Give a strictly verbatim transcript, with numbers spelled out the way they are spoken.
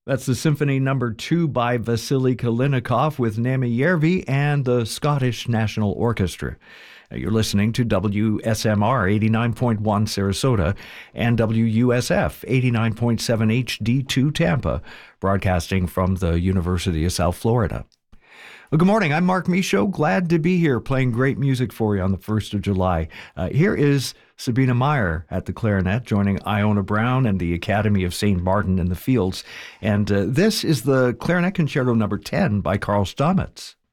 That's the Symphony Number Two by Vasily Kalinikov with Nami Järvi and the Scottish National Orchestra. Uh, You're listening to W S M R eighty-nine point one Sarasota and W U S F eighty-nine point seven H D two Tampa, broadcasting from the University of South Florida. Well, good morning. I'm Mark Michaud. Glad to be here playing great music for you on the first of July. Uh, here is Sabina Meyer at the clarinet, joining Iona Brown and the Academy of Saint Martin in the fields. And uh, this is the Clarinet Concerto number ten by Carl Stamitz.